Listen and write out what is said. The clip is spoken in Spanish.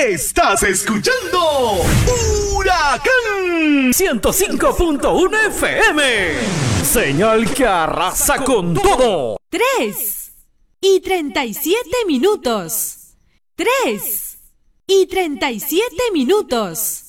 Estás escuchando Huracán 105.1 FM. Señal que arrasa con todo. 3:37. 3:37.